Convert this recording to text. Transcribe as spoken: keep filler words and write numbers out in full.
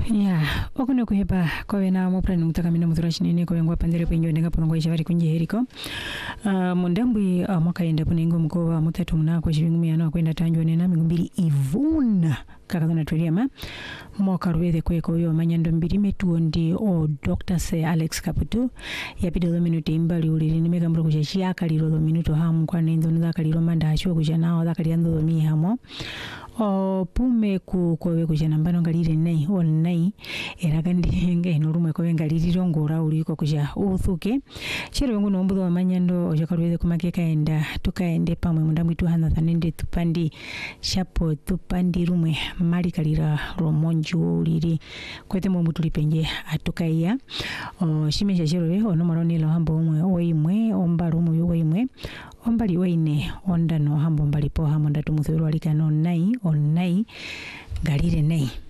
Ya, okuno kuhepa kowe na mupra mutakamina muthurashinene kowe ngwa pandere penyo ndenga pongo ishavari kunje heriko. Uh, mundambwi uh, mwaka enda punengo mkoa mutatu munako shibingumi yana kwenda tanjwa nena mingumbiri ivuna kakadona tuliama mwaka ruwethe kwe koyo manyando mbiri metu ndi o Doctor Se Alex Kaputu yapida do minuto imbali uliri nimeka mbro kushashia kaliro do minuto hamu kwa nendo nda kaliro manda ashwa kujanao da kaliando do mi hamo o pume ku kowe kujana mbano ngalire nei on nei era kandi nge norumwe kowe ngaliri rongora uriko kuja uthuke chero yangu no mbudo manyando ojakarweze kumakeka enda tukaende pamwe mundamwi tuhana thanende tupandi shapo tupandi rumwe mali kalira romonju uliri kwete mu mutulipenje atukaiya o shimesha cherowe ono maronelo hambo omwe oimwe ombaro mu yoimwe ombali waine onda no hambo mbali po hamonda tumuthuru alikano nai on nai galire nei